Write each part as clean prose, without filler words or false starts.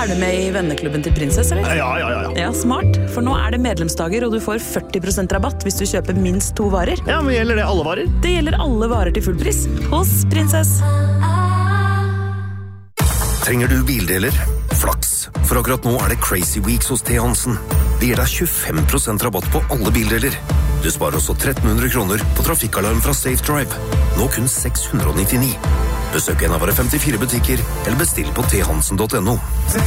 du med I venneklubben til Prinsess, eller? Ja. Ja, smart. For nå det medlemsdager, og du får 40% rabatt hvis du kjøper minst 2 varer. Ja, men gjelder det alle varer? Det gjelder alle varer til full pris. Hos Prinsess. Trenger du bildeler? Flaks. For akkurat nå det Crazy Weeks hos T. Hansen. Det gir deg 25% rabatt på alle bildeler. Du sparer også 1300 kroner på trafikkalarm fra Safe Drive. Nå kun 699. Besøk en av våre 54 butikker, eller bestill på thansen.no.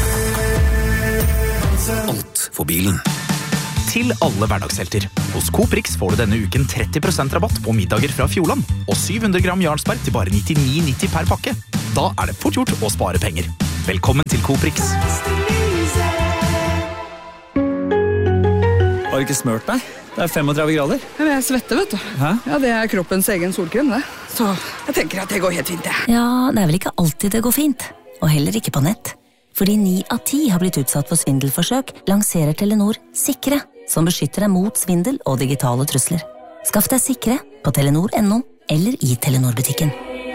Alt for bilen. Til alle hverdagshelter. Hos Coop Rix får du denne uken 30% rabatt på middager fra Fjordland, og 700 gram Jarlsberg til bare 99,90 per pakke. Da det fort gjort å spare penger. Velkommen til Coop Rix. Har du ikke smørt deg? Det 35 grader. Jeg svetter, vet du. Hæ? Ja, det kroppens egen solkrem, det. Så jeg tenker at det går helt fint, det. Ja, det vel ikke alltid det går fint. Og heller ikke på nett. Fordi 9 av 10 har blitt utsatt for svindelforsøk, lanserer Telenor Sikre, som beskytter deg mot svindel og digitale trusler. Skaff deg Sikre på telenor.no eller I Telenor-butikken.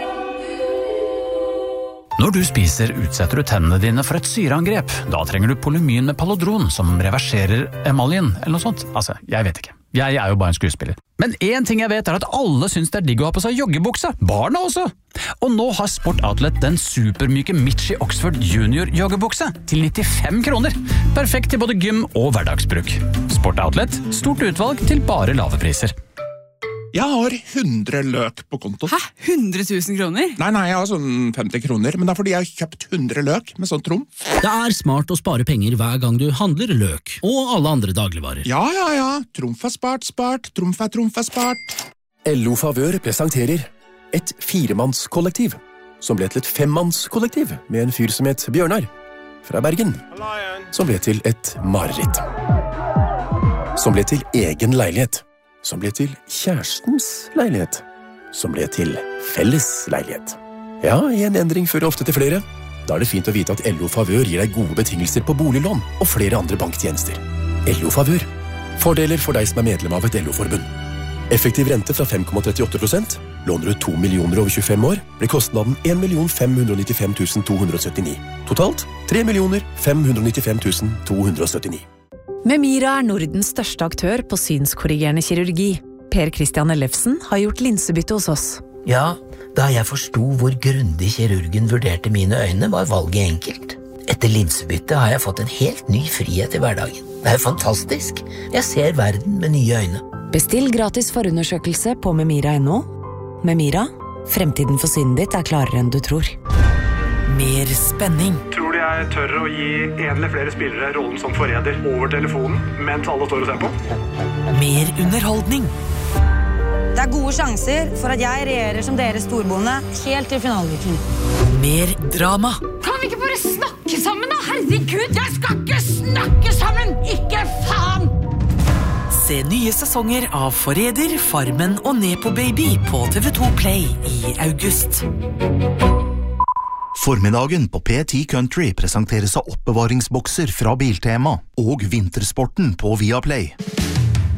Når du spiser, utsetter du tennene dine for et syreangrep. Da trenger du Polymyn med Palodron, som reverserer emaljen, eller noe sånt. Altså, jeg vet ikke. Jeg jo bare en skuespiller. Men en ting jeg vet at alle synes det digg å ha på seg joggebukse. Barna også! Og nå har Sport Outlet den supermyke Mitchie Oxford Junior joggebukse til 95 kroner. Perfekt til både gym og hverdagsbruk. Sport Outlet, stort utvalg til bare lave priser. Jeg har 100 løk på kontoen. Hæ? 100 000 kroner? Nei, jeg har sånn 50 kroner, men det fordi jeg har kjøpt 100 løk med sånn trumf. Det smart å spare penger hver gang du handler løk, og alle andre dagligvarer. Ja. Trumf spart. Trumf spart. LO Favør presenterer et 4-mannskollektiv, som ble til et 5-mannskollektiv med en fyr som het Bjørnar, fra Bergen, som ble til et mareritt. Som ble til egen leilighet. Som ble til kjærestens leilighet. Som ble til felles leilighet. Ja, en endring fører ofte til flere. Da det fint å vite at LO Favør gir deg gode betingelser på boliglån og flere andre banktjenester. LO Favør. Fordeler for deg som medlem av et LO-forbund. Effektiv rente fra 5,38%. Låner du 2 millioner over 25 år, blir kostnaden 1.595.279. Totalt 3.595.279. Memira Nordens største aktør på synskorrigerende kirurgi. Per Christian Ellefsen har gjort linsebytte hos oss. Ja, da jeg forstod hvor grundig kirurgen vurderte mine øyne, var valget enkelt. Etter linsebytte har jeg fått en helt ny frihet I hverdagen. Det jo fantastisk. Jeg ser verden med nye øyne. Bestill gratis forundersøkelse på memira.no. Memira, fremtiden for synet ditt klarere enn du tror. Mer spenning. Tror du jeg tør å gi en eller flere spillere rollen som forræder over telefonen, mens alle står og ser på? Mer underholdning. Det gode sjanser for at jeg regjerer som deres storbonde helt til finaleuken. Mer drama. Kan vi ikke bare snakke sammen da? Herregud, jeg skal ikke snakke sammen! Ikke faen! Se nye sesonger av Forræder, Farmen og Nepo Baby på TV2 Play I august. Formiddagen på P10 Country presenteres av oppbevaringsbokser fra Biltema og Vintersporten på Viaplay.